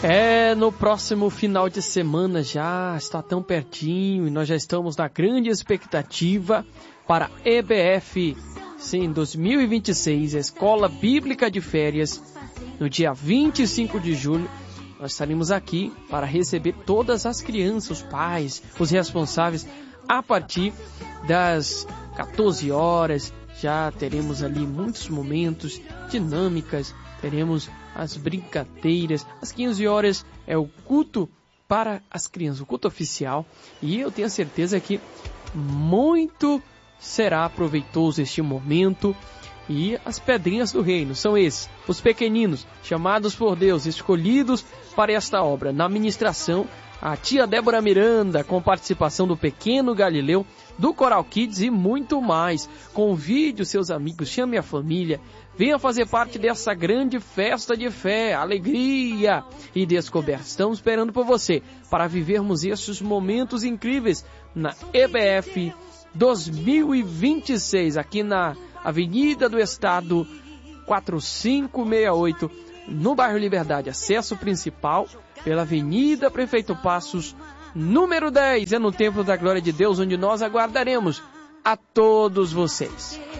No próximo final de semana já está tão pertinho e nós já estamos na grande expectativa para EBF, sim, 2026, a Escola Bíblica de Férias, no dia 25 de julho. Nós estaremos aqui para receber todas as crianças, os pais, os responsáveis, a partir das 14 horas. Já teremos ali muitos momentos, dinâmicas, teremos as brincadeiras. Às 15 horas é o culto para as crianças, o culto oficial. E eu tenho certeza que muito será proveitoso este momento. E as pedrinhas do reino são esses, os pequeninos, chamados por Deus, escolhidos para esta obra. Na ministração, a tia Débora Miranda, com participação do pequeno Galileu, do Coral Kids e muito mais. Convide os seus amigos, chame a família, venha fazer parte dessa grande festa de fé, alegria e descoberta. Estamos esperando por você para vivermos esses momentos incríveis na EBF 2026, aqui na Avenida do Estado 4568, no bairro Liberdade. Acesso principal pela Avenida Prefeito Passos, número 10, no Templo da Glória de Deus, onde nós aguardaremos a todos vocês.